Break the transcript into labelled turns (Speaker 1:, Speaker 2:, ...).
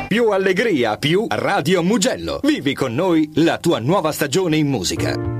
Speaker 1: Più allegria, più Radio Mugello. Vivi con noi la tua nuova stagione in musica.